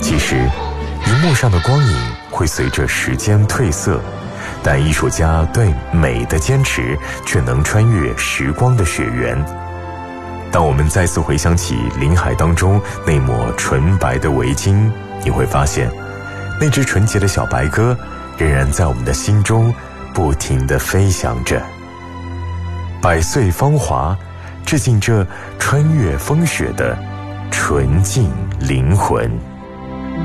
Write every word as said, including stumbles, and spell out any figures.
其实荧幕上的光影会随着时间褪色，但艺术家对美的坚持却能穿越时光的雪原。当我们再次回想起林海当中那抹纯白的围巾，你会发现那只纯洁的小白鸽仍然在我们的心中不停地飞翔着。百岁芳华，致敬这穿越风雪的纯净灵魂。